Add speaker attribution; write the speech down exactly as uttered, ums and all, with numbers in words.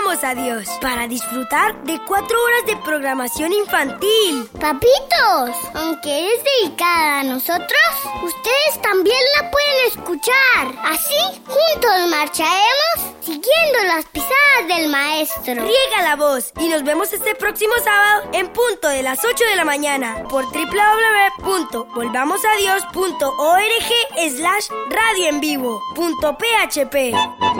Speaker 1: Volvamos a Dios para disfrutar de cuatro horas de programación infantil.
Speaker 2: Papitos, aunque es dedicada a nosotros, ustedes también la pueden escuchar. Así, juntos marcharemos siguiendo las pisadas del maestro.
Speaker 1: Riega la voz y nos vemos este próximo sábado en punto de las ocho de la mañana por doble u doble u doble u punto volvamos a dios punto org slash radio en vivo punto p h p.